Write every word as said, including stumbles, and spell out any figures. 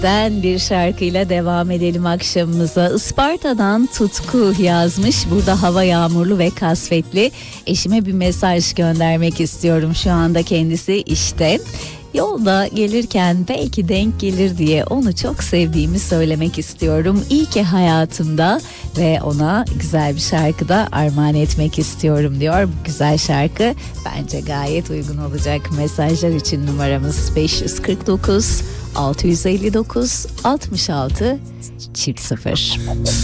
Den bir şarkıyla devam edelim akşamımıza. Isparta'dan Tutku yazmış. Burada hava yağmurlu ve kasvetli. Eşime bir mesaj göndermek istiyorum. Şu anda kendisi işte. Yolda gelirken belki denk gelir diye onu çok sevdiğimi söylemek istiyorum. İyi ki hayatımda ve ona güzel bir şarkı da armağan etmek istiyorum diyor. Bu güzel şarkı bence gayet uygun olacak. Mesajlar için numaramız beş yüz kırk dokuz altı yüz elli dokuz altmış altı çift sıfır.